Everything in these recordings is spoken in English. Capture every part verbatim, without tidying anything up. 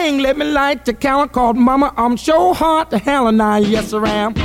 thing. Let me light the candle called Mama. I'm so hot to hell and I, yes I am.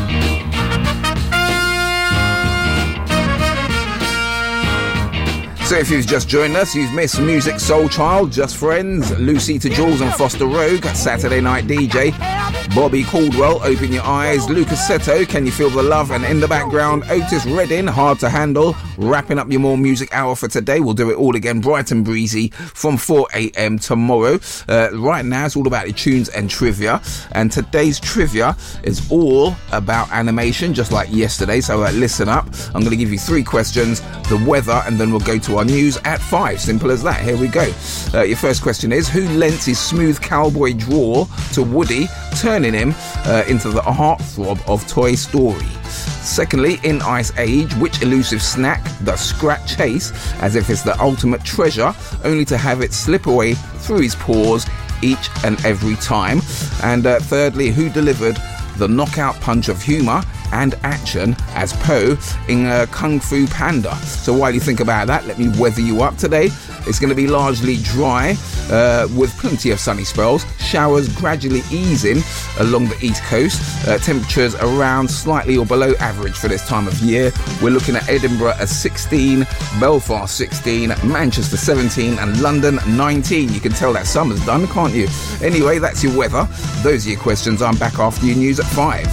So if you've just joined us, you've missed Music Soul Child, Just Friends, Lucy to Jules and Foster Rogue, Saturday Night D J, Bobby Caldwell, Open Your Eyes, Lucas Seto, Can You Feel the Love, and in the background, Otis Redding, Hard to Handle. Wrapping up your More Music hour for today. We'll do it all again bright and breezy from four a.m. tomorrow. Uh, right now, it's all about the tunes and trivia. And today's trivia is all about animation, just like yesterday. So uh, listen up. I'm going to give you three questions, the weather, and then we'll go to our news at five. Simple as that. Here we go. Uh, your first question is, who lent his smooth cowboy drawl to Woody, turning him uh, into the heartthrob of Toy Story? Secondly, in Ice Age, which elusive snack does Scrat chase as if it's the ultimate treasure, only to have it slip away through his paws each and every time? And uh, thirdly, who delivered the knockout punch of humour and action as Po in uh, Kung Fu Panda? So while you think about that, let me weather you up today. It's going to be largely dry uh, with plenty of sunny spells. Showers gradually easing along the east coast. Uh, temperatures around slightly or below average for this time of year. We're looking at Edinburgh at sixteen, Belfast sixteen, Manchester seventeen and London nineteen. You can tell that summer's done, can't you? Anyway, that's your weather. Those are your questions. I'm back after your news at five.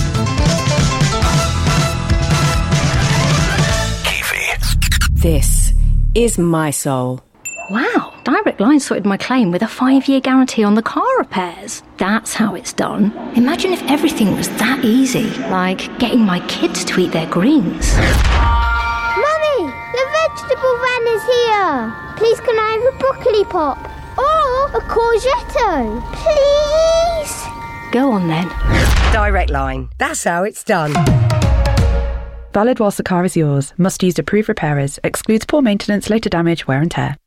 This is My Soul. Wow, Direct Line sorted my claim with a five-year guarantee on the car repairs. That's how it's done. Imagine if everything was that easy, like getting my kids to eat their greens. Mummy, the vegetable van is here. Please can I have a broccoli pop? Or a courgette? Please? Go on then. Direct Line. That's how it's done. Valid whilst the car is yours. Must use approved repairers. Excludes poor maintenance, later damage, wear and tear.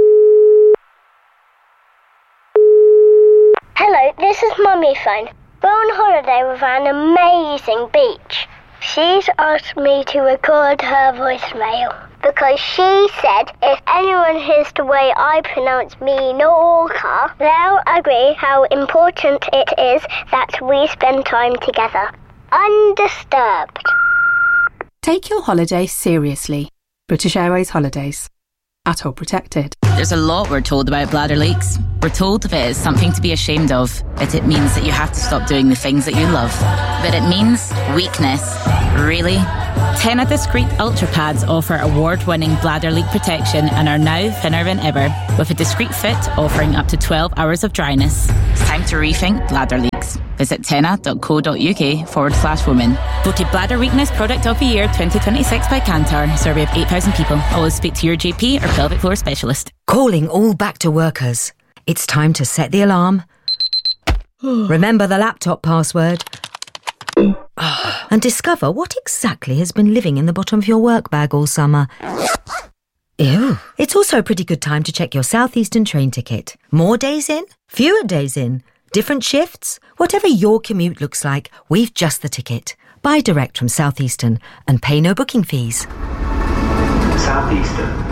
Hello, this is Mummy phone. We're on holiday with an amazing beach. She's asked me to record her voicemail because she said if anyone hears the way I pronounce Minorca, they'll agree how important it is that we spend time together. Undisturbed. Take your holiday seriously. British Airways Holidays. Atoll protected. There's a lot we're told about bladder leaks. We're told if it is something to be ashamed of, that it means that you have to stop doing the things that you love. But it means weakness. Really? Tena Discreet Ultra Pads offer award-winning bladder leak protection and are now thinner than ever, with a discreet fit offering up to twelve hours of dryness. It's time to rethink bladder leaks. Visit tena.co.uk forward slash women. Voted Bladder Weakness Product of the Year twenty twenty-six by Kantar. Survey of eight thousand people. Always speak to your G P or pelvic floor specialist. Calling all back to workers. It's time to set the alarm. Remember the laptop password. And discover what exactly has been living in the bottom of your work bag all summer. Ew. It's also a pretty good time to check your Southeastern train ticket. More days in? Fewer days in? Different shifts? Whatever your commute looks like, we've just the ticket. Buy direct from Southeastern and pay no booking fees. Southeastern.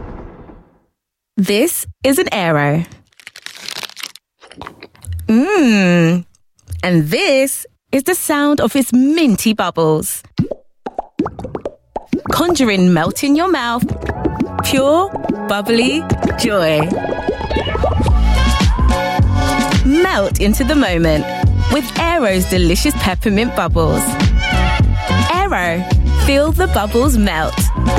This is an arrow. Mmm. And this is the sound of its minty bubbles. Conjuring melt in your mouth. Pure, bubbly joy. Melt into the moment with Aero's delicious peppermint bubbles. Aero, feel the bubbles melt.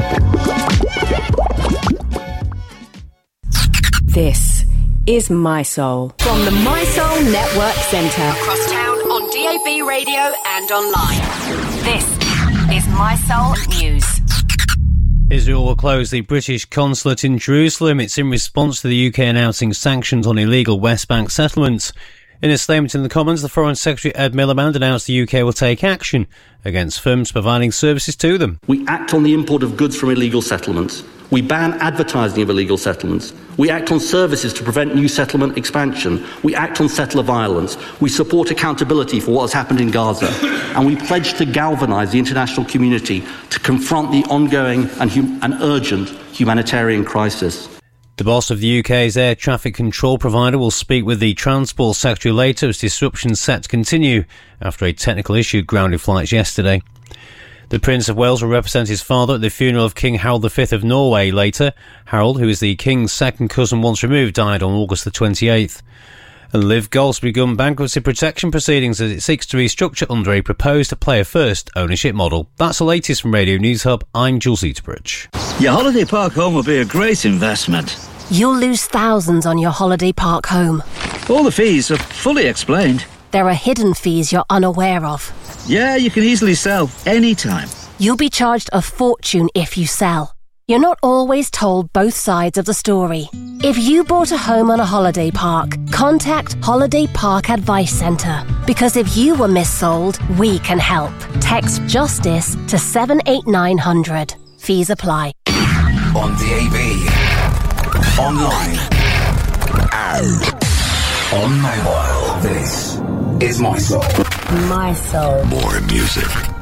This is My Soul. From the My Soul Network Centre. Across town on D A B radio and online. This is My Soul News. Israel will close the British consulate in Jerusalem. It's in response to the U K announcing sanctions on illegal West Bank settlements. In a statement in the Commons, the Foreign Secretary Ed Miliband announced the U K will take action against firms providing services to them. We act on the import of goods from illegal settlements. We ban advertising of illegal settlements. We act on services to prevent new settlement expansion. We act on settler violence. We support accountability for what has happened in Gaza. And we pledge to galvanise the international community to confront the ongoing and, hum- and urgent humanitarian crisis. The boss of the U K's air traffic control provider will speak with the Transport Secretary later as disruptions set to continue after a technical issue grounded flights yesterday. The Prince of Wales will represent his father at the funeral of King Harold the Fifth of Norway later. Harold, who is the King's second cousin once removed, died on August the twenty-eighth. And Liv Golf's begun bankruptcy protection proceedings as it seeks to restructure under a proposed player-first ownership model. That's the latest from Radio News Hub. I'm Jules Eaterbridge. Your holiday park home will be a great investment. You'll lose thousands on your holiday park home. All the fees are fully explained. There are hidden fees you're unaware of. Yeah, you can easily sell anytime. You'll be charged a fortune if you sell. You're not always told both sides of the story. If you bought a home on a holiday park, contact Holiday Park Advice Centre. Because if you were missold, we can help. Text JUSTICE to seven eight nine hundred. Fees apply. On D A B, online, and on mobile. This is My Soul. My Soul. More music.